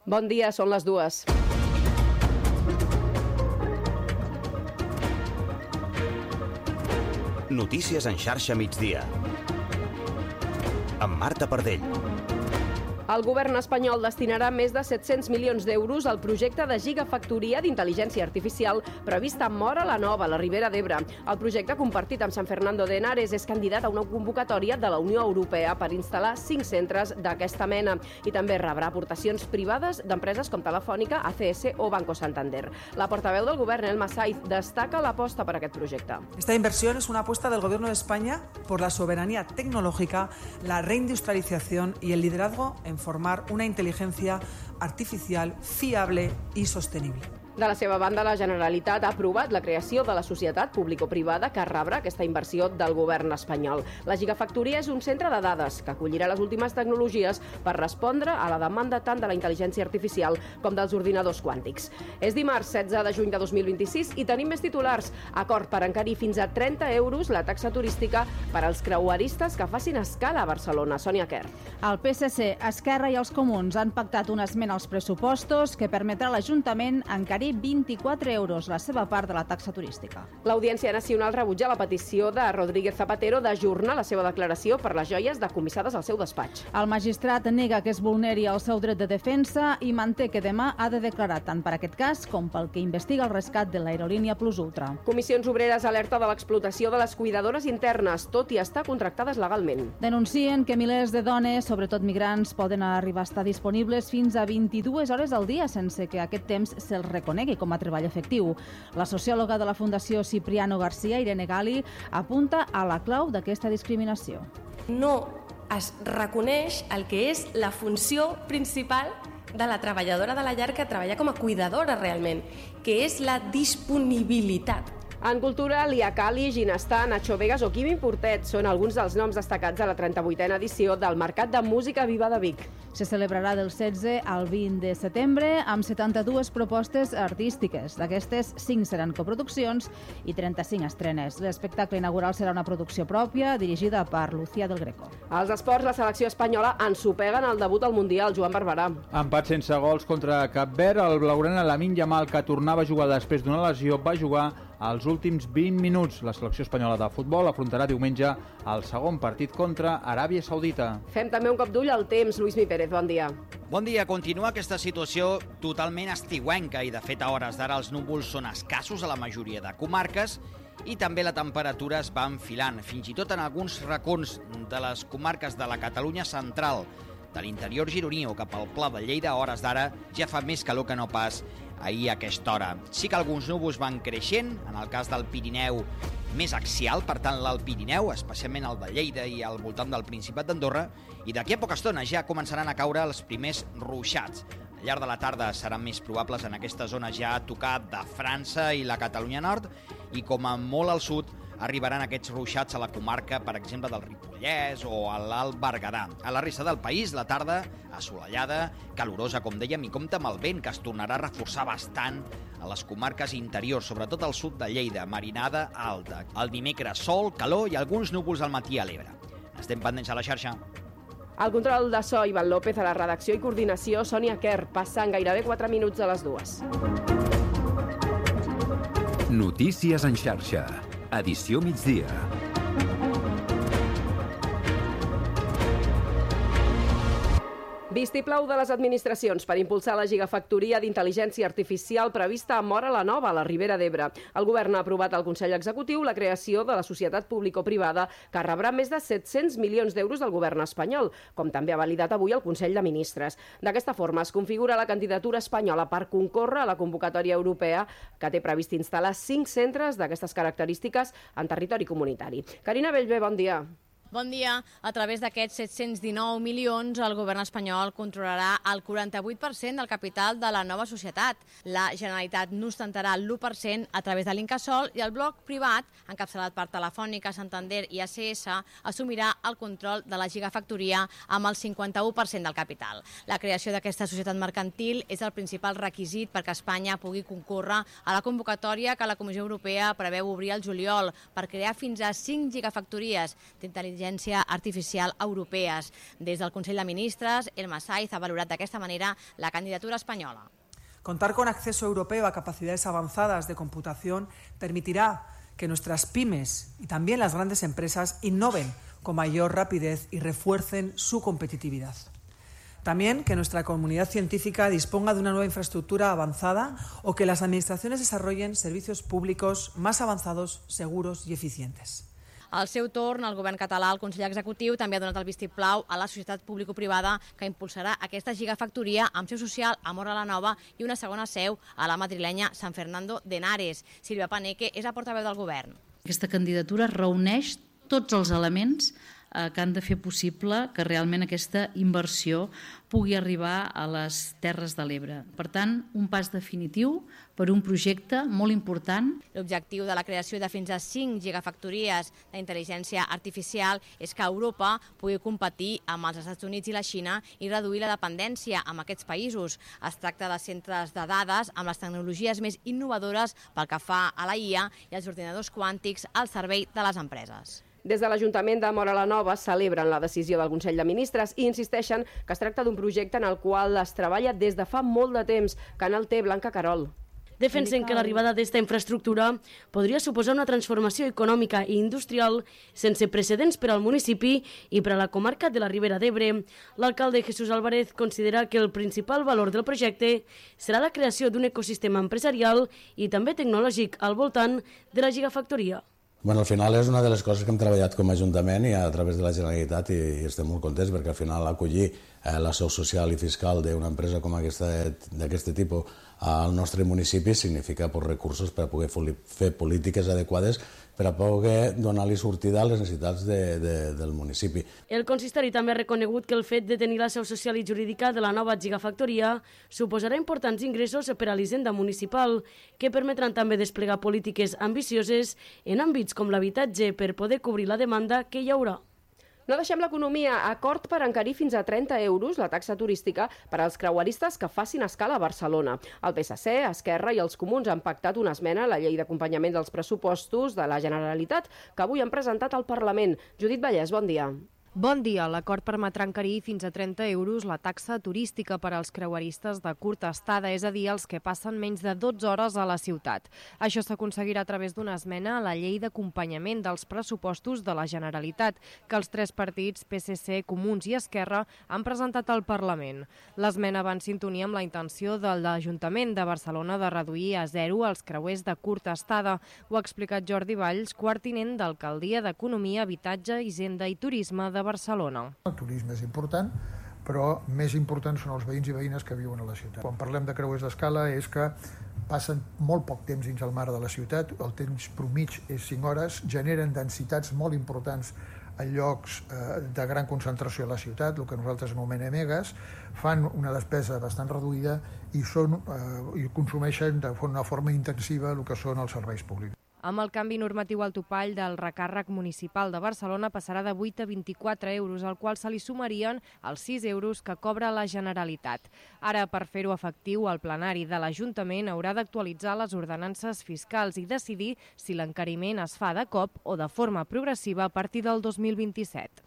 Bon dia, són les 2. Notícies en xarxa migdia. Amb Marta Pardell. El govern espanyol destinarà més de 700 milions d'euros al projecte de gigafactoria d'intel·ligència artificial previst a Móra la Nova, a la Ribera d'Ebre. El projecte, compartit amb San Fernando de Henares, és candidat a una convocatòria de la Unió Europea per instal·lar 5 centres d'aquesta mena i també rebrà aportacions privades d'empreses com Telefònica, ACS o Banco Santander. La portaveu del govern, Elma Saiz, destaca l'aposta per aquest projecte. Esta inversión es una apuesta del Gobierno de España por la soberanía tecnológica, la reindustrialización y el liderazgo en formar una inteligencia artificial fiable y sostenible. De la seva banda, la Generalitat ha aprovat la creació de la societat público-privada que rebrà aquesta inversió del govern espanyol. La Gigafactoria és un centre de dades que acollirà les últimes tecnologies per respondre a la demanda tant de la intel·ligència artificial com dels ordinadors quàntics. És dimarts 16 de juny de 2026 i tenim més titulars. Acord per encarir fins a 30 euros la taxa turística per als creueristes que facin escala a Barcelona. Sònia Quer. El PSC, Esquerra i els Comuns han pactat una esmena als pressupostos que permetrà a l'Ajuntament encarir 24 euros la seva part de la taxa turística. L'Audiència Nacional rebutja la petició de Rodríguez Zapatero d'ajornar la seva declaració per les joies decomissades al seu despatx. El magistrat nega que es vulneri el seu dret de defensa i manté que demà ha de declarar tant per aquest cas com pel que investiga el rescat de l'aerolínia Plus Ultra. Comissions Obreres alerta de l'explotació de les cuidadores internes, tot i estar contractades legalment. Denuncien que milers de dones, sobretot migrants, poden arribar a estar disponibles fins a 22 hores al dia sense que aquest temps se'ls reconegui com a treball efectiu. La sociòloga de la Fundació Cipriano García, Irene Gali, apunta a la clau d'aquesta discriminació. No es reconeix el que és la funció principal de la treballadora de la llar que treballa com a cuidadora realment, que és la disponibilitat. En cultura, Lia Cali, Ginestar, Nacho Vegas o Quim Importet són alguns dels noms destacats a la 38a edició del Mercat de Música Viva de Vic. Se celebrarà del 16 al 20 de setembre amb 72 propostes artístiques. D'aquestes, 5 seran coproduccions i 35 estrenes. L'espectacle inaugural serà una producció pròpia dirigida per Lucía del Greco. Als esports, la selecció espanyola ensopeguen el debut al Mundial, Joan Barberà. Empat sense gols contra Cap Verd. El blaugrana Lamine Yamal, que tornava a jugar després d'una lesió, va jugar als últims 20 minuts. La selecció espanyola de futbol afrontarà diumenge el segon partit contra Aràbia Saudita. Fem també un cop d'ull al temps. Luis Mi Pérez, bon dia. Bon dia. Continua aquesta situació totalment estiuenca i, de fet, a hores d'ara els núvols són escassos a la majoria de comarques i també la temperatura es va enfilant, fins i tot en alguns racons de les comarques de la Catalunya central, de l'interior gironí o cap al Pla de Lleida. A hores d'ara ja fa més calor que no pas ahir a aquesta hora. Sí que alguns núvols van creixent, en el cas del Pirineu més axial, per tant l'Alt Pirineu, especialment el de Lleida i al voltant del Principat d'Andorra, i d'aquí a poca estona ja començaran a caure els primers ruixats. Al llarg de la tarda seran més probables en aquesta zona ja a tocar de França i la Catalunya Nord, i com a molt al sud arribaran aquests ruixats a la comarca, per exemple, del Ripollès o a l'Alt Berguedà. A la resta del país, la tarda assolellada, calorosa, com dèiem, i compta amb el vent, que es tornarà a reforçar bastant a les comarques interiors, sobretot al sud de Lleida, marinada alta. El dimecres, sol, calor i alguns núvols al matí a l'Ebre. Estem pendents a la xarxa. Al control de so, Ivan López, a la redacció i coordinació, Sònia Quer, passant gairebé 4 minuts a les 2. Notícies en xarxa. Edició migdia. Vistiplau de les administracions per impulsar la gigafactoria d'intel·ligència artificial prevista a Móra la Nova, a la Ribera d'Ebre. El govern ha aprovat al Consell Executiu la creació de la societat público-privada que rebrà més de 700 milions d'euros del govern espanyol, com també ha validat avui el Consell de Ministres. D'aquesta forma es configura la candidatura espanyola per concórrer a la convocatòria europea que té previst instal·lar 5 centres d'aquestes característiques en territori comunitari. Carina Bellver, bon dia. Bon dia. A través d'aquests 719 milions, el govern espanyol controlarà el 48% del capital de la nova societat. La Generalitat n'ostentarà l'1% a través de l'Incasòl i el bloc privat, encapçalat per Telefònica, Santander i ACS, assumirà el control de la gigafactoria amb el 51% del capital. La creació d'aquesta societat mercantil és el principal requisit perquè Espanya pugui concórrer a la convocatòria que la Comissió Europea preveu obrir al juliol per crear fins a 5 gigafactories d'intel·ligència d'intel·ligència artificial europees. Des del Consell de Ministres, Elma Saiz ha valorat d'aquesta manera la candidatura espanyola. Contar con acceso europeo a capacidades avanzadas de computación permitirá que nuestras pymes y también las grandes empresas innoven con mayor rapidez y refuercen su competitividad. También que nuestra comunidad científica disponga de una nueva infraestructura avanzada o que las administraciones desarrollen servicios públicos más avanzados, seguros y eficientes. Al seu torn, el govern català, el Consell Executiu, també ha donat el vistiplau a la societat público-privada que impulsarà aquesta gigafactoria amb seu social a Móra la Nova i una segona seu a la madrilenya San Fernando de Henares. Sílvia Paneque és la portaveu del govern. Aquesta candidatura reuneix tots els elements que han de fer possible que realment aquesta inversió pugui arribar a les Terres de l'Ebre. Per tant, un pas definitiu per un projecte molt important. L'objectiu de la creació de fins a 5 gigafactories d'intel·ligència artificial és que Europa pugui competir amb els Estats Units i la Xina i reduir la dependència amb aquests països. Es tracta de centres de dades amb les tecnologies més innovadores pel que fa a la IA i els ordinadors quàntics al servei de les empreses. Des de l'Ajuntament de Móra la Nova celebren la decisió del Consell de Ministres i insisteixen que es tracta d'un projecte en el qual es treballa des de fa molt de temps. Canal T, Blanca Carol. Defensen que l'arribada d'esta infraestructura podria suposar una transformació econòmica i industrial sense precedents per al municipi i per a la comarca de la Ribera d'Ebre. L'alcalde Jesús Álvarez considera que el principal valor del projecte serà la creació d'un ecosistema empresarial i també tecnològic al voltant de la gigafactoria. Bueno, al final és una de les coses que hem treballat com a Ajuntament i a través de la Generalitat i estem molt contents perquè al final acollir la seu social i fiscal d'una empresa com d'aquest tipus al nostre municipi significa recursos per a poder fer polítiques adequades per a poder donar-li sortida a les necessitats del municipi. El consistori també ha reconegut que el fet de tenir la seu social i jurídica de la nova gigafactoria suposarà importants ingressos per a l'Hisenda municipal que permetran també desplegar polítiques ambicioses en àmbits com l'habitatge per poder cobrir la demanda que hi haurà. No deixem l'economia. Acord per encarir fins a 30 euros la taxa turística per als creueristes que facin escala a Barcelona. El PSC, Esquerra i els Comuns han pactat una esmena a la llei d'acompanyament dels pressupostos de la Generalitat que avui han presentat al Parlament. Judit Vallès, bon dia. Bon dia. L'acord permetrà encarir fins a 30 euros la taxa turística per als creueristes de curta estada, és a dir, els que passen menys de 12 hores a la ciutat. Això s'aconseguirà a través d'una esmena a la llei d'acompanyament dels pressupostos de la Generalitat, que els tres partits, PSC, Comuns i Esquerra, han presentat al Parlament. L'esmena va en sintonia amb la intenció de l'Ajuntament de Barcelona de reduir a 0 els creuers de curta estada. Ho ha explicat Jordi Valls, quart tinent d'Alcaldia d'Economia, Habitatge, Hisenda i Turisme de Barcelona. El turisme és important, però més importants són els veïns i veïnes que viuen a la ciutat. Quan parlem de creuers d'escala és que passen molt poc temps dins el mar de la ciutat, el temps promig és 5 hores, generen densitats molt importants a llocs de gran concentració a la ciutat, el que nosaltres anomenem megas, fan una despesa bastant reduïda i consumeixen de una forma intensiva el que són els serveis públics. Amb el canvi normatiu, el topall del recàrrec municipal de Barcelona passarà de 8 a 24 euros, al qual se li sumarien els 6 euros que cobra la Generalitat. Ara, per fer-ho efectiu, el plenari de l'Ajuntament haurà d'actualitzar les ordenances fiscals i decidir si l'encariment es fa de cop o de forma progressiva a partir del 2027.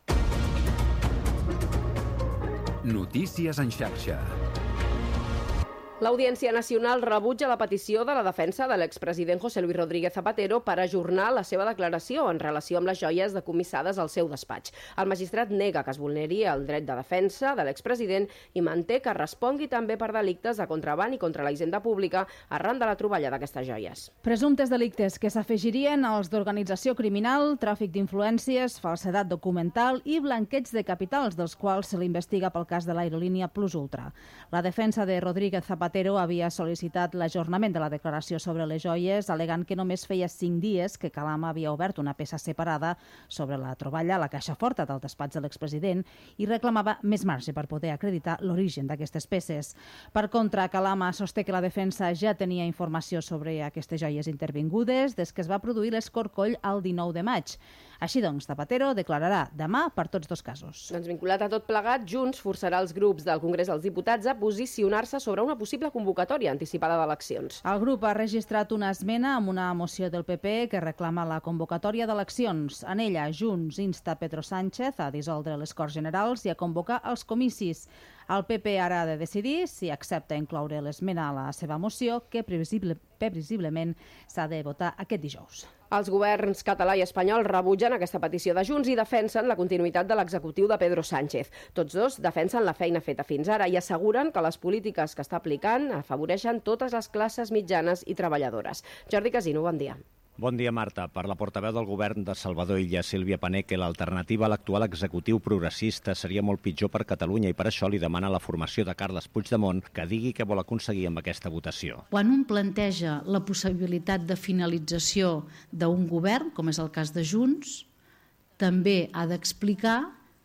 Notícies en xarxa. L'Audiència Nacional rebutja la petició de la defensa de l'expresident José Luis Rodríguez Zapatero per ajornar la seva declaració en relació amb les joies decomissades al seu despatx. El magistrat nega que es vulneri el dret de defensa de l'expresident i manté que respongui també per delictes de contraban i contra la hisenda pública arran de la troballa d'aquestes joies. Presumptes delictes que s'afegirien als d'organització criminal, tràfic d'influències, falsedat documental i blanqueig de capitals, dels quals se l'investiga pel cas de l'aerolínia Plus Ultra. La defensa de Rodríguez Zapatero havia sol·licitat l'ajornament de la declaració sobre les joies, al·legant que només feia 5 dies que Calama havia obert una peça separada sobre la troballa a la caixa forta del despatx de l'expresident i reclamava més marge per poder acreditar l'origen d'aquestes peces. Per contra, Calama sosté que la defensa ja tenia informació sobre aquestes joies intervingudes des que es va produir l'escorcoll el 19 de maig. Així doncs, Zapatero declararà demà per tots dos casos. Doncs vinculat a tot plegat, Junts forçarà els grups del Congrés dels Diputats a posicionar-se sobre una possible convocatòria anticipada d'eleccions. El grup ha registrat una esmena amb una moció del PP que reclama la convocatòria d'eleccions. En ella, Junts insta Pedro Sánchez a dissoldre les Corts Generals i a convocar els comicis. El PP ara ha de decidir si accepta incloure l'esmena a la seva moció, que previsiblement s'ha de votar aquest dijous. Els governs català i espanyol rebutgen aquesta petició de Junts i defensen la continuïtat de l'executiu de Pedro Sánchez. Tots dos defensen la feina feta fins ara i asseguren que les polítiques que està aplicant afavoreixen totes les classes mitjanes i treballadores. Jordi Casino, bon dia. Bon dia, Marta. Per la portaveu del govern de Salvador Illa, Sílvia Paneque, l'alternativa a l'actual executiu progressista seria molt pitjor per Catalunya i per això li demana la formació de Carles Puigdemont que digui què vol aconseguir amb aquesta votació. Quan un planteja la possibilitat de finalització d'un govern, com és el cas de Junts, també ha d'explicar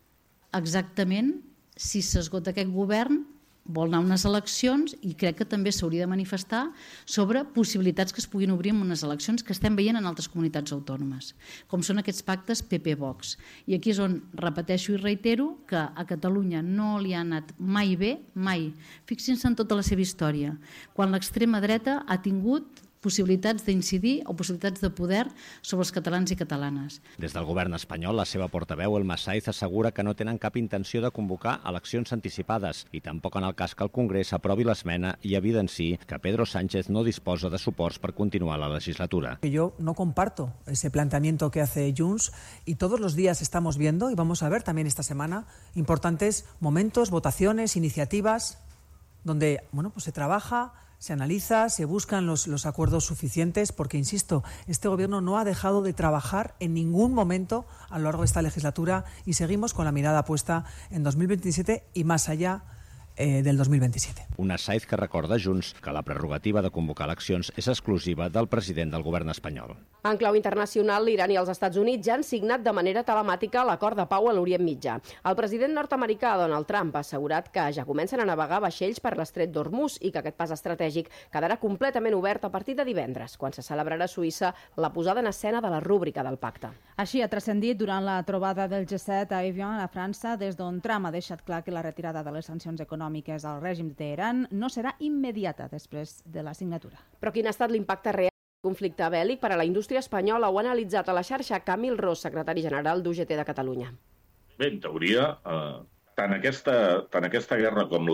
exactament si s'esgota aquest govern, vol anar a unes eleccions i crec que també s'hauria de manifestar sobre possibilitats que es puguin obrir en unes eleccions que estem veient en altres comunitats autònomes, com són aquests pactes PP-Vox. I aquí és on repeteixo i reitero que a Catalunya no li ha anat mai bé, mai. Fixin-se en tota la seva història, quan l'extrema dreta ha tingut possibilitats d'incidir o possibilitats de poder sobre els catalans i catalanes. Des del govern espanyol, la seva portaveu, Elma Saiz, assegura que no tenen cap intenció de convocar eleccions anticipades i tampoc en el cas que el Congrés aprovi l'esmena i evidenciï que Pedro Sánchez no disposa de suports per continuar la legislatura. Yo no comparto ese planteamiento que hace Junts y todos los días estamos viendo, y vamos a ver también esta semana, importantes momentos, votaciones, iniciativas, donde pues se trabaja, se analiza, se buscan los acuerdos suficientes, porque, insisto, este gobierno no ha dejado de trabajar en ningún momento a lo largo de esta legislatura y seguimos con la mirada puesta en 2027 y más allá del 2027. Una Saiz que recorda a Junts que la prerrogativa de convocar eleccions és exclusiva del president del govern espanyol. En clau internacional, l'Iran i els Estats Units ja han signat de manera telemàtica l'acord de pau a l'Orient Mitjà. El president nord-americà Donald Trump ha assegurat que ja comencen a navegar vaixells per l'estret d'Hormuz i que aquest pas estratègic quedarà completament obert a partir de divendres, quan se celebrarà a Suïssa la posada en escena de la rúbrica del pacte. Així ha transcendit durant la trobada del G7 a Evian, a França, des d'on Trump ha deixat clar que la retirada de les sancions econòmiques al règim de Teheran no serà immediata després de la signatura. Però quin ha estat l'impacte real del conflicte bèl·lic per a la indústria espanyola? Ho ha analitzat a la xarxa Camil Ros, secretari general d'UGT de Catalunya. Bé, en teoria, tant aquesta guerra com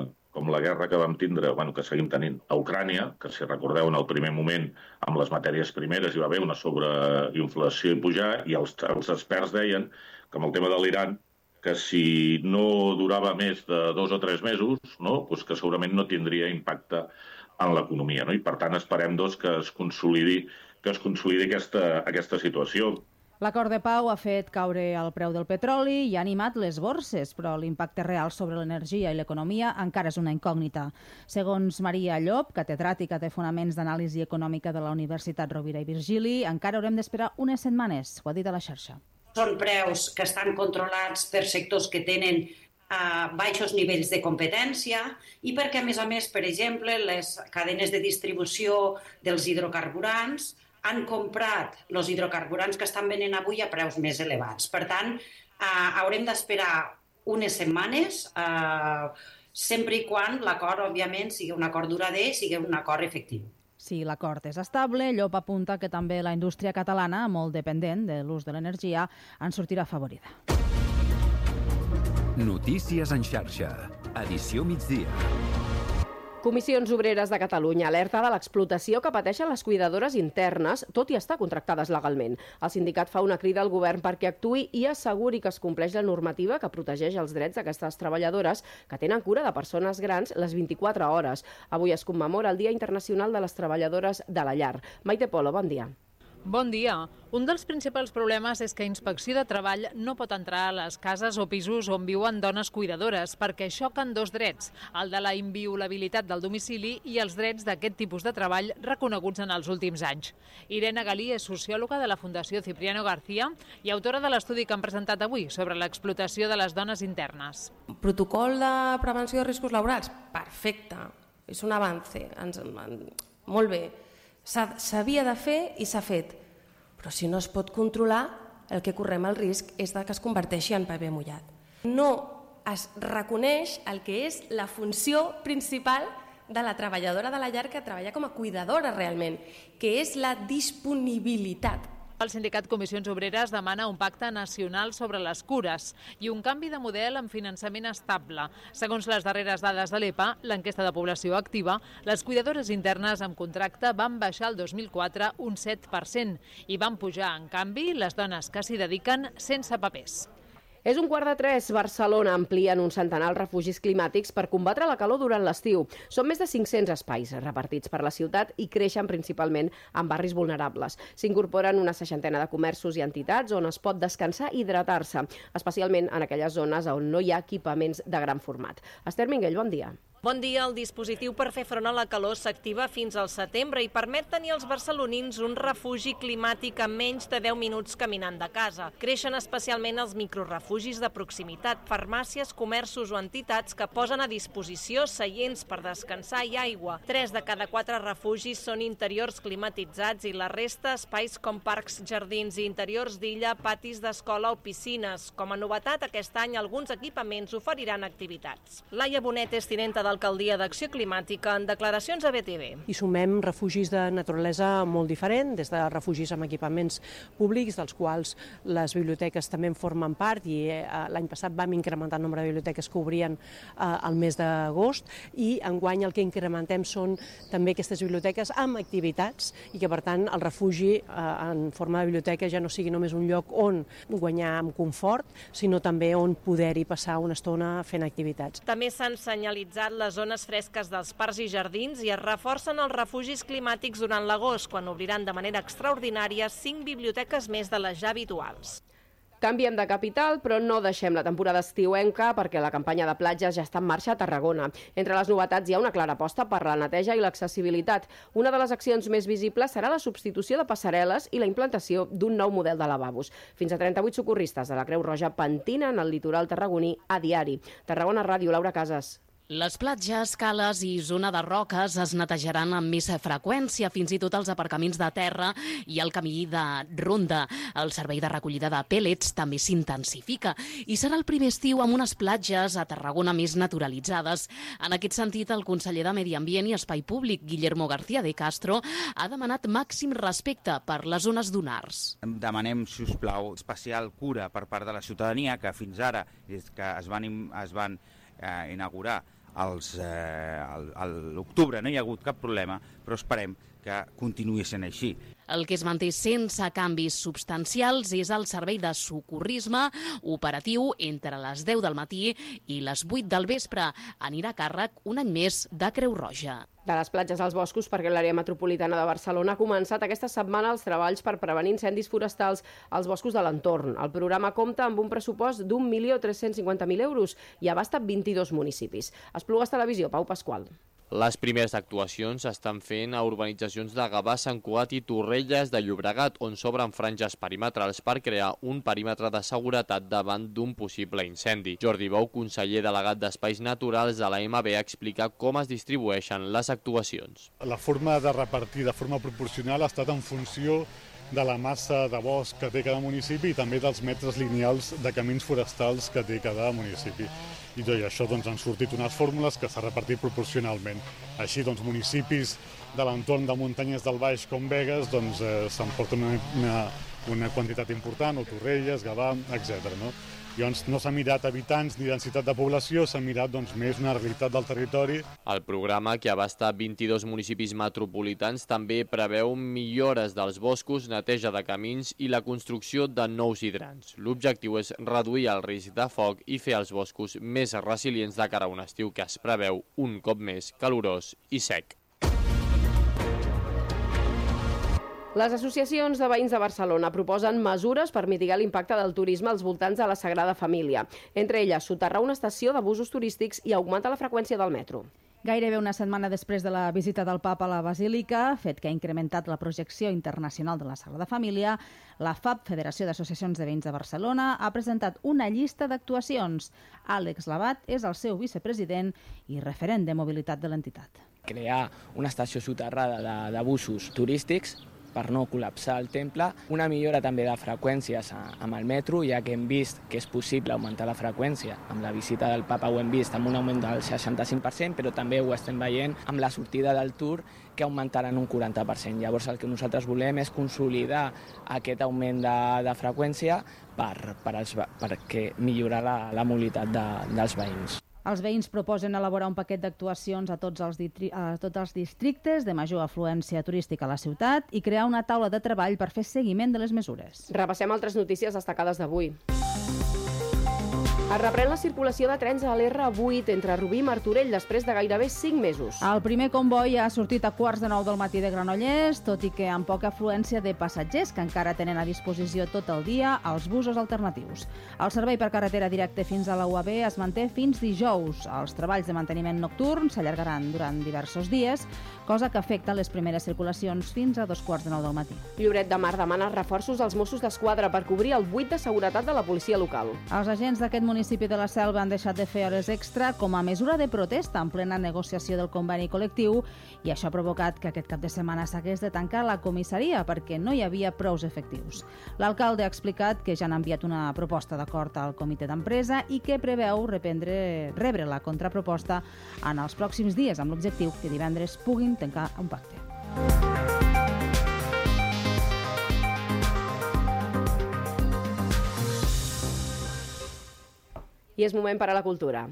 la guerra que vam tindre, que seguim tenint a Ucrània, que si recordeu en el primer moment amb les matèries primeres hi va haver una sobreinflació i pujar, i els experts deien que amb el tema de l'Iran, que si no durava més de 2 o 3 mesos, que segurament no tindria impacte en l'economia. I per tant esperem que es consolidi aquesta situació. L'acord de pau ha fet caure el preu del petroli i ha animat les borses, però l'impacte real sobre l'energia i l'economia encara és una incògnita. Segons Maria Llop, catedràtica de Fonaments d'Anàlisi Econòmica de la Universitat Rovira i Virgili, encara haurem d'esperar unes setmanes, ho ha dit a la xarxa. Són preus que estan controlats per sectors que tenen baixos nivells de competència i perquè, a més, per exemple, les cadenes de distribució dels hidrocarburants han comprat els hidrocarburants que estan venent avui a preus més elevats. Per tant, haurem d'esperar unes setmanes, sempre i quan l'acord, òbviament, sigui un acord durader, sigui un acord efectiu. Si l'acord és estable, Llop apunta que també la indústria catalana, molt dependent de l'ús de l'energia, en sortirà afavorida. Notícies en xarxa. Edició migdia. Comissions Obreres de Catalunya alerta de l'explotació que pateixen les cuidadores internes, tot i estar contractades legalment. El sindicat fa una crida al govern perquè actuï i asseguri que es compleix la normativa que protegeix els drets d'aquestes treballadores que tenen cura de persones grans les 24 hores. Avui es commemora el Dia Internacional de les Treballadores de la Llar. Maite Polo, bon dia. Bon dia. Un dels principals problemes és que Inspecció de Treball no pot entrar a les cases o pisos on viuen dones cuidadores perquè xoquen 2 drets, el de la inviolabilitat del domicili i els drets d'aquest tipus de treball reconeguts en els últims anys. Irene Galí és sociòloga de la Fundació Cipriano García i autora de l'estudi que han presentat avui sobre l'explotació de les dones internes. Protocol de prevenció de riscos laborals? Perfecte. És un avance. Molt bé. S'havia de fer i s'ha fet. Però si no es pot controlar, el que correm el risc és que es converteixi en paper mullat. No es reconeix el que és la funció principal de la treballadora de la llar que treballa com a cuidadora realment, que és la disponibilitat. El sindicat Comissions Obreres demana un pacte nacional sobre les cures i un canvi de model amb finançament estable. Segons les darreres dades de l'EPA, l'enquesta de població activa, les cuidadores internes amb contracte van baixar el 2004 un 7% i van pujar, en canvi, les dones que s'hi dediquen sense papers. És 2:45. Barcelona amplia en un centenar els refugis climàtics per combatre la calor durant l'estiu. Són més de 500 espais repartits per la ciutat i creixen principalment en barris vulnerables. S'incorporen una 60 de comerços i entitats on es pot descansar i hidratar-se, especialment en aquelles zones on no hi ha equipaments de gran format. Esther Minguell, bon dia. Bon dia. El dispositiu per fer front a la calor s'activa fins al setembre i permet tenir als barcelonins un refugi climàtic a menys de 10 minuts caminant de casa. Creixen especialment els microrefugis de proximitat, farmàcies, comerços o entitats que posen a disposició seients per descansar i aigua. 3 de cada 4 refugis són interiors climatitzats i la resta espais com parcs, jardins i interiors d'illa, patis d'escola o piscines. Com a novetat, aquest any alguns equipaments oferiran activitats. Laia Bonet és tinenta d'Alcaldia d'Acció Climàtica en declaracions a BTV. I sumem refugis de naturalesa molt diferent, des de refugis amb equipaments públics, dels quals les biblioteques també en formen part, i l'any passat vam incrementar el nombre de biblioteques que obrien al mes d'agost, i enguany el que incrementem són també aquestes biblioteques amb activitats, i que per tant el refugi en forma de biblioteca ja no sigui només un lloc on guanyar amb confort, sinó també on poder-hi passar una estona fent activitats. També s'han senyalitzat les zones fresques dels parcs i jardins i es reforcen els refugis climàtics durant l'agost, quan obriran de manera extraordinària 5 biblioteques més de les ja habituals. Canviem de capital, però no deixem la temporada estiuenca perquè la campanya de platges ja està en marxa a Tarragona. Entre les novetats hi ha una clara aposta per la neteja i l'accessibilitat. Una de les accions més visibles serà la substitució de passarel·les i la implantació d'un nou model de lavabos. Fins a 38 socorristes de la Creu Roja pentinen el litoral tarragoní a diari. Tarragona Ràdio, Laura Casas. Les platges, cales i zona de roques es netejaran amb més freqüència, fins i tot els aparcaments de terra i el camí de ronda. El servei de recollida de pèl·lets també s'intensifica i serà el primer estiu amb unes platges a Tarragona més naturalitzades. En aquest sentit, el conseller de Medi Ambient i Espai Públic, Guillermo García de Castro, ha demanat màxim respecte per les zones dunars. Demanem, si us plau, especial cura per part de la ciutadania, que fins ara, des que es van inaugurar a l'octubre no hi ha hagut cap problema, però esperem que continuï sent així. El que es manté sense canvis substancials és el servei de socorrisme operatiu entre les 10 del matí i les 8 del vespre. Anirà a càrrec un any més de Creu Roja. De les platges als boscos, perquè l'àrea metropolitana de Barcelona ha començat aquesta setmana els treballs per prevenir incendis forestals als boscos de l'entorn. El programa compta amb un pressupost d'1.350.000 euros i abasta 22 municipis. Esplugues Televisió, Pau Pasqual. Les primeres actuacions s'estan fent a urbanitzacions de Gavà, Sant Cugat i Torrelles de Llobregat, on s'obren franges perimetrals per crear un perímetre de seguretat davant d'un possible incendi. Jordi Bou, conseller delegat d'Espais Naturals de la MB, explica com es distribueixen les actuacions. La forma de repartir de forma proporcional ha estat en funció de la massa de bosc que té cada municipi i també dels metres lineals de camins forestals que té cada municipi. I tot això han sortit unes fórmules que s'ha repartit proporcionalment. Així, municipis de l'entorn de muntanyes del Baix com Begues s'emporten una quantitat important, o Torrelles, Gavà, etc. Llavors no s'ha mirat habitants ni densitat de població, s'ha mirat més una realitat del territori. El programa, que abasta 22 municipis metropolitans, també preveu millores dels boscos, neteja de camins i la construcció de nous hidrants. L'objectiu és reduir el risc de foc i fer els boscos més resilients de cara a un estiu que es preveu un cop més calorós i sec. Les associacions de veïns de Barcelona proposen mesures per mitigar l'impacte del turisme als voltants de la Sagrada Família. Entre elles, soterrar una estació d'abusos turístics i augmentar la freqüència del metro. Gairebé una setmana després de la visita del papa a la Basílica, fet que ha incrementat la projecció internacional de la Sagrada Família, la FAB, Federació d'Associacions de Veïns de Barcelona, ha presentat una llista d'actuacions. Àlex Labat és el seu vicepresident i referent de mobilitat de l'entitat. Crear una estació soterrada d'abusos turístics per no col·lapsar el temple. Una millora també de freqüències amb el metro, ja que hem vist que és possible augmentar la freqüència. Amb la visita del papa ho hem vist amb un augment del 65%, però també ho estem veient amb la sortida del Tour, que augmentaran un 40%. Llavors el que nosaltres volem és consolidar aquest augment de freqüència perquè millorar la mobilitat dels veïns. Els veïns proposen elaborar un paquet d'actuacions a tots els districtes de major afluència turística a la ciutat i crear una taula de treball per fer seguiment de les mesures. Repassem altres notícies destacades d'avui. Es reprèn la circulació de trens a l'R8 entre Rubí i Martorell després de gairebé 5 mesos. El primer comboi ha sortit a 8:45 del matí de Granollers, tot i que amb poca afluència de passatgers, que encara tenen a disposició tot el dia els busos alternatius. El servei per carretera directe fins a la UAB es manté fins dijous. Els treballs de manteniment nocturn s'allargaran durant diversos dies, cosa que afecta les primeres circulacions fins a 8:45 del matí. Lloret de Mar demana reforços als Mossos d'Esquadra per cobrir el buit de seguretat de la policia local. Els agents d'aquest municipi de la Selva han deixat de fer hores extra com a mesura de protesta en plena negociació del conveni col·lectiu i això ha provocat que aquest cap de setmana s'hagués de tancar la comissaria perquè no hi havia prous efectius. L'alcalde ha explicat que ja han enviat una proposta d'acord al comitè d'empresa i que preveu rebre la contraproposta en els pròxims dies amb l'objectiu que divendres puguin tancar un pacte. I és moment per a la cultura.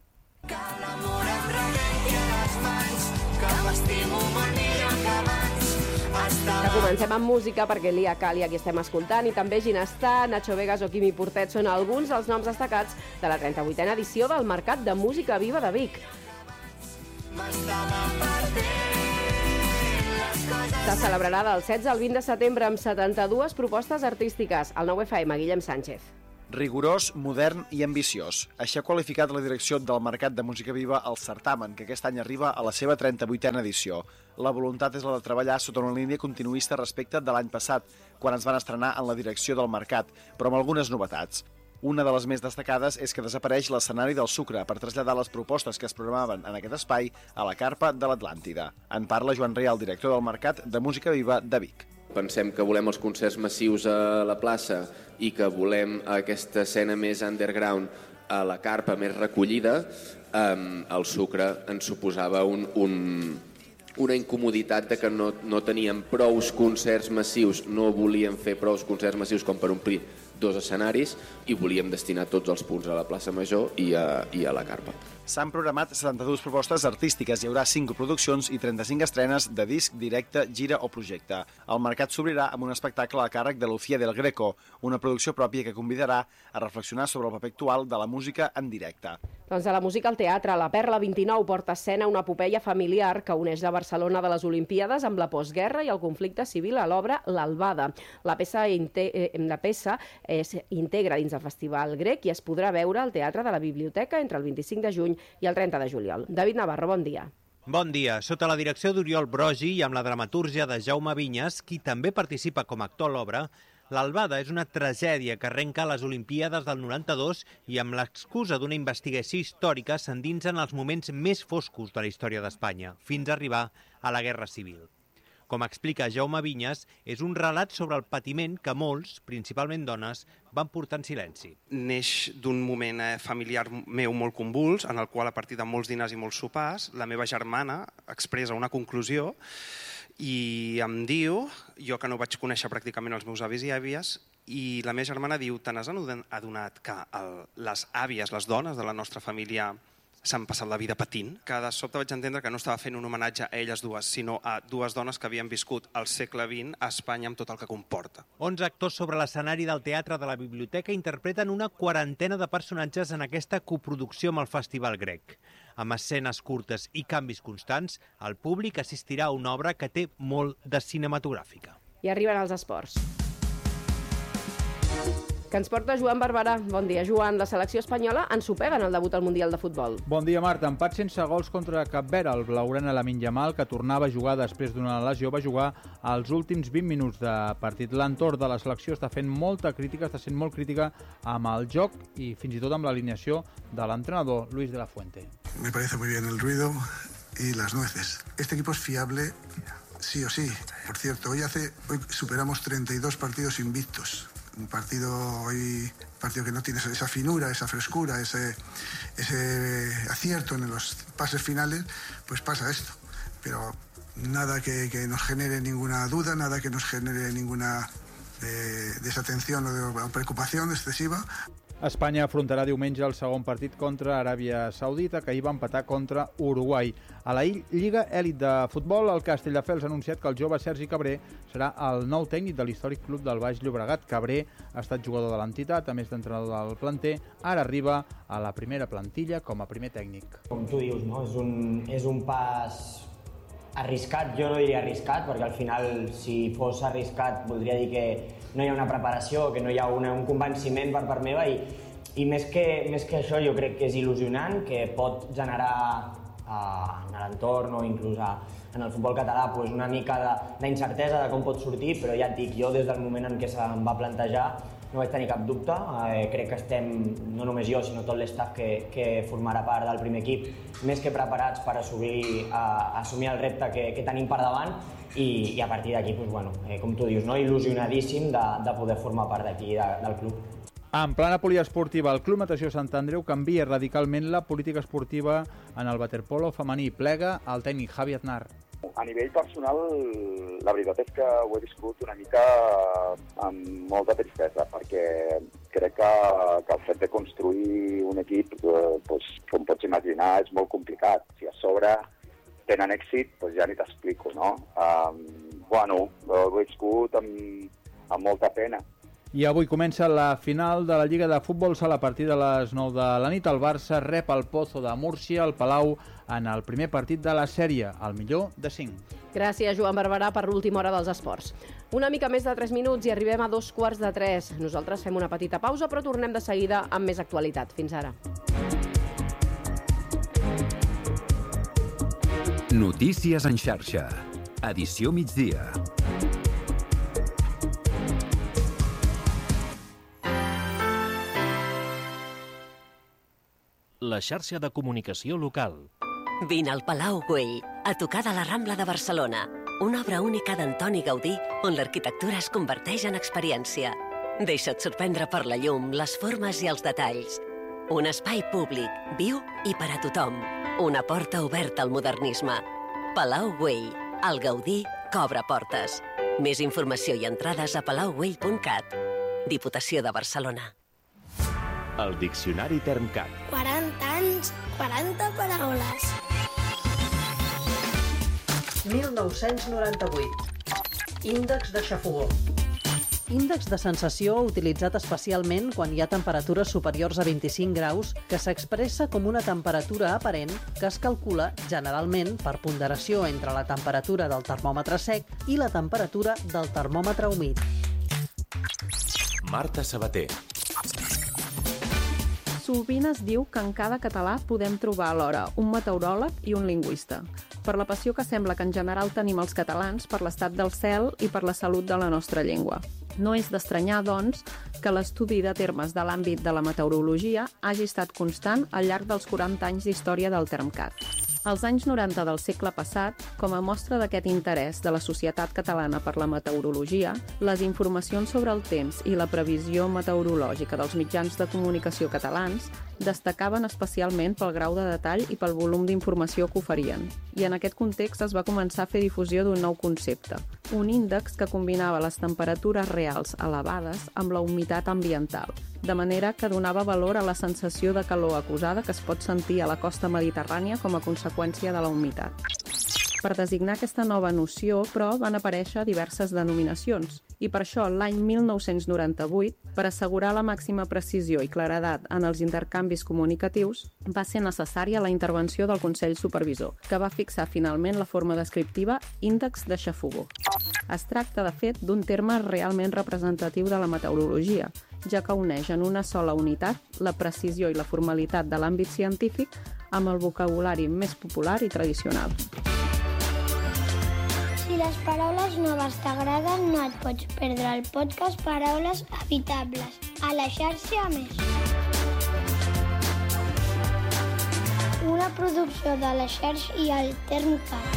Que comencem amb música perquè Lia Kali aquí estem escoltant i també Ginestar, Nacho Vegas o Quimi Portet són alguns dels noms destacats de la 38a edició del Mercat de Música Viva de Vic. Se celebrarà del 16 al 20 de setembre amb 72 propostes artístiques. Al 9FM, Guillem Sánchez. Rigorós, modern i ambiciós. Així ha qualificat la direcció del Mercat de Música Viva al certamen, que aquest any arriba a la seva 38a edició. La voluntat és la de treballar sota una línia continuista respecte de l'any passat, quan es van estrenar en la direcció del mercat, però amb algunes novetats. Una de les més destacades és que desapareix l'escenari del Sucre per traslladar les propostes que es programaven en aquest espai a la carpa de l'Atlàntida. En parla Joan Real, director del Mercat de Música Viva de Vic. Pensem que volem els concerts massius a la plaça i que volem aquesta escena més underground a la carpa més recollida. El Sucre ens suposava una incomoditat de que no teníem prous concerts massius, no volíem fer prous concerts massius com per omplir 2 escenaris i volíem destinar tots els punts a la plaça Major i a la carpa. S'han programat 72 propostes artístiques, hi haurà 5 produccions i 35 estrenes de disc, directe, gira o projecte. El mercat s'obrirà amb un espectacle a càrrec de Lucía del Greco, una producció pròpia que convidarà a reflexionar sobre el paper actual de la música en directe. Doncs de la música al teatre, la Perla 29 porta a escena una epopeia familiar que uneix la Barcelona de les Olimpíades amb la postguerra i el conflicte civil a l'obra L'Albada. La peça es integra dins el Festival Grec i es podrà veure al Teatre de la Biblioteca entre el 25 de juny i el 30 de juliol. David Navarro, bon dia. Bon dia. Sota la direcció d'Oriol Brogi i amb la dramatúrgia de Jaume Vinyes, qui també participa com a actor a l'obra, L'Albada és una tragèdia que arrenca a les Olimpíades del 92 i amb l'excusa d'una investigació històrica s'endinsa en els moments més foscos de la història d'Espanya, fins a arribar a la Guerra Civil. Com explica Jaume Vinyes, és un relat sobre el patiment que molts, principalment dones, van portar en silenci. Neix d'un moment familiar meu molt convuls, en el qual, a partir de molts dinars i molts sopars, la meva germana expressa una conclusió i em diu, jo que no vaig conèixer pràcticament els meus avis i àvies, i la meva germana diu, te n'has adonat que les àvies, les dones de la nostra família, s'han passat la vida patint, que de sobte vaig entendre que no estava fent un homenatge a elles dues, sinó a dues dones que havien viscut al segle XX a Espanya amb tot el que comporta. 11 actors sobre l'escenari del Teatre de la Biblioteca interpreten una quarantena de personatges en aquesta coproducció amb el Festival Grec. Amb escenes curtes i canvis constants, el públic assistirà a una obra que té molt de cinematogràfica. I arriben els esports. Que ens porta Joan Barberà. Bon dia, Joan. La selecció espanyola ensopega en el debut al Mundial de Futbol. Bon dia, Marta. Empat sense gols contra Cap Verd. El blaugrana Lamine Yamal, que tornava a jugar després d'una lesió, va jugar als últims 20 minuts de partit. L'entorn de la selecció està fent molta crítica, està sent molt crítica amb el joc i fins i tot amb l'alineació de l'entrenador Luis de la Fuente. Me parece muy bien el ruido y las nueces. Este equipo es fiable sí o sí. Por cierto, hoy superamos 32 partidos invictos. Un partido que no tiene esa finura, esa frescura, ese acierto en los pases finales, pues pasa esto. Pero nada que nos genere ninguna duda, nada que nos genere ninguna desatención o preocupación excesiva. Espanya afrontarà diumenge el segon partit contra Aràbia Saudita, que ahir va empatar contra Uruguai. A la Lliga Elit de Futbol, el Castelldefels ha anunciat que el jove Sergi Cabré serà el nou tècnic de l'històric club del Baix Llobregat. Cabré ha estat jugador de l'entitat, a més d'entrenador del planter, ara arriba a la primera plantilla com a primer tècnic. Com tu dius, no? És un pas arriscat, jo no diria arriscat, perquè al final, si fos arriscat, voldria dir que no hi ha una preparació, que no hi ha un convenciment per part meva, i més que això jo crec que és il·lusionant, que pot generar en l'entorn o inclús en el futbol català una mica d'incertesa de com pot sortir, però ja et dic, jo des del moment en què se'm va plantejar no vaig tenir cap dubte. Crec que estem, no només jo, sinó tot l'estaf que formarà part del primer equip, més que preparats per assumir el repte que tenim per davant, i a partir d'aquí, com tu dius, il·lusionadíssim de poder formar part d'aquí, del club. En plana poliesportiva, el Club Natació Sant Andreu canvia radicalment la política esportiva en el waterpolo femení. Plega el tècnic Javi Aznar. A nivell personal, la veritat és que ho he viscut una mica amb molta tristesa, perquè crec que el fet de construir un equip, com pots imaginar, és molt complicat. Si a sobre tenen èxit, ja ni t'explico, no? Ho he viscut amb molta pena. I avui comença la final de la Lliga de Futbol Sala a partir de les 9 de la nit. El Barça rep el Pozo de Múrcia al Palau en el primer partit de la sèrie, el millor de 5. Gràcies, Joan Barberà, per l'última hora dels esports. Una mica més de 3 minuts i arribem a 2:45. Nosaltres fem una petita pausa, però tornem de seguida amb més actualitat. Fins ara. Notícies en xarxa. Edició migdia. La xarxa de comunicació local. Vine al Palau Güell, a tocar de la Rambla de Barcelona. Una obra única d'Antoni Gaudí, on l'arquitectura es converteix en experiència. Deixa't sorprendre per la llum, les formes i els detalls. Un espai públic, viu i per a tothom. Una porta oberta al modernisme. Palau Güell, el Gaudí que obre portes. Més informació i entrades a palaugüell.cat. Diputació de Barcelona. El Diccionari Termcat. 40 anys, 40 paraules. 1998. Índex de xafogó. Índex de sensació utilitzat especialment quan hi ha temperatures superiors a 25 graus, que s'expressa com una temperatura aparent que es calcula generalment per ponderació entre la temperatura del termòmetre sec i la temperatura del termòmetre humit. Marta Sabater. Sovint es diu que en cada català podem trobar alhora un meteoròleg i un lingüista, per la passió que sembla que en general tenim els catalans per l'estat del cel i per la salut de la nostra llengua. No és d'estranyar, doncs, que l'estudi de termes de l'àmbit de la meteorologia hagi estat constant al llarg dels 40 anys d'història del Termcat. Als anys 90 del segle passat, com a mostra d'aquest interès de la societat catalana per la meteorologia, les informacions sobre el temps i la previsió meteorològica dels mitjans de comunicació catalans destacaven especialment pel grau de detall i pel volum d'informació que oferien. I en aquest context es va començar a fer difusió d'un nou concepte, un índex que combinava les temperatures reals elevades amb la humitat ambiental, de manera que donava valor a la sensació de calor acusada que es pot sentir a la costa mediterrània com a conseqüència de la humitat. Per designar aquesta nova noció, però, van aparèixer diverses denominacions, i per això l'any 1998, per assegurar la màxima precisió i claredat en els intercanvis comunicatius, va ser necessària la intervenció del Consell Supervisor, que va fixar finalment la forma descriptiva índex de xafogó. Es tracta, de fet, d'un terme realment representatiu de la meteorologia, ja que uneix en una sola unitat la precisió i la formalitat de l'àmbit científic amb el vocabulari més popular i tradicional. Si les paraules noves t'agraden, no et pots perdre el podcast Paraules Habitables, a la xarxa Més. Una producció de la xarxa i el Termcat.